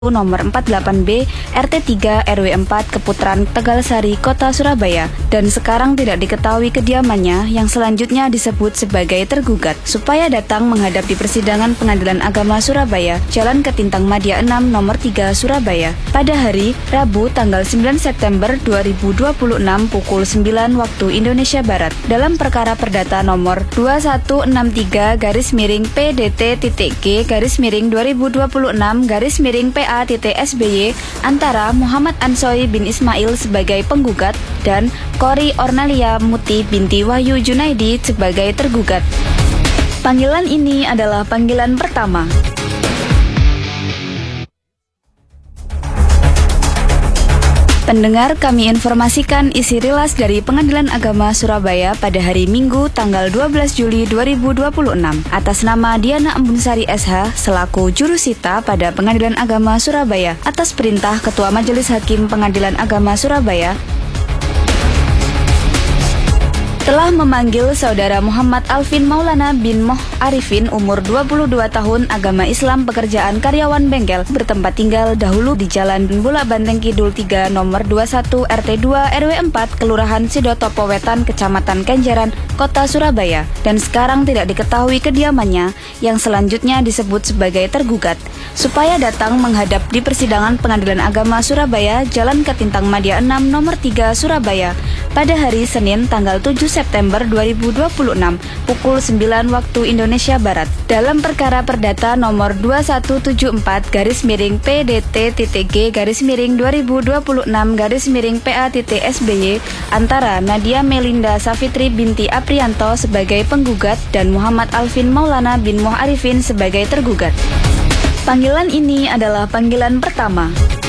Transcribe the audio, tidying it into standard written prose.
nomor 48B RT 3 RW 4 Keputaran Tegalsari, Kota Surabaya, dan sekarang tidak diketahui kediamannya yang selanjutnya disebut sebagai tergugat, supaya datang menghadap di persidangan Pengadilan Agama Surabaya, Jalan Ketintang Madya 6 nomor 3 Surabaya, pada hari Rabu tanggal 9 September 2026 pukul 9 waktu Indonesia Barat, dalam perkara perdata nomor 2163-PDT-G-2026-PA-SBY antara Muhammad Ansoy bin Ismail sebagai penggugat dan Kori Ornalia Muti binti Wahyu Junaidi sebagai tergugat. Panggilan ini adalah panggilan pertama. Pendengar, kami informasikan isi rilas dari Pengadilan Agama Surabaya pada hari Minggu tanggal 12 Juli 2026 atas nama Diana Embunsari SH selaku jurusita pada Pengadilan Agama Surabaya atas perintah Ketua Majelis Hakim Pengadilan Agama Surabaya telah memanggil Saudara Muhammad Alvin Maulana bin Moh Arifin umur 22 tahun, agama Islam, pekerjaan karyawan bengkel, bertempat tinggal dahulu di Jalan Bulak Banteng Kidul 3 nomor 21 RT 2 RW 4 Kelurahan Sidotopo Wetan, Kecamatan Kenjeran, Kota Surabaya, dan sekarang tidak diketahui kediamannya yang selanjutnya disebut sebagai tergugat, supaya datang menghadap di persidangan Pengadilan Agama Surabaya, Jalan Ketintang Madya 6 nomor 3 Surabaya pada hari Senin tanggal 7 September 2026 pukul 9 waktu Indonesia Barat dalam perkara perdata nomor 2174-PDT-G-2026-PA-SBY antara Nadia Melinda Safitri binti Aprianto sebagai penggugat dan Muhammad Alvin Maulana bin Moh Arifin sebagai tergugat. Panggilan ini adalah panggilan pertama.